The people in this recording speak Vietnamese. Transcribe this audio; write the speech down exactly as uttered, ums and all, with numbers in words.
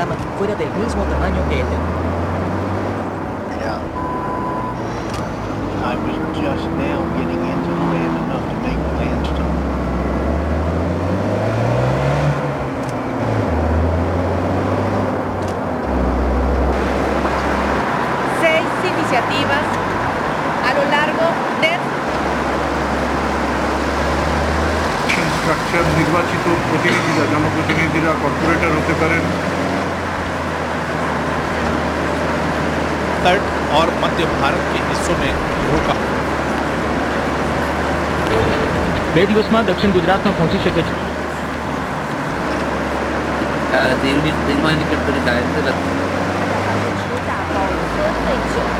Dam fuera del mismo tamaño que el del... Yeah. I was just now getting into the land enough to make plans to. Seis iniciativas a lo largo de structure নির্বাচিত প্রতিনিধিরা জনপ্রতিনিধিরা কর্পোরেটর হতে পারেন। तट और मध्य भारत के हिस्सों में रोका। બે દિવસમાં દક્ષિણ ગુજરાતમાં પહોંચી શકે છે. 呃，这有点，这蛮你跟不的，这个。 大包车对酒。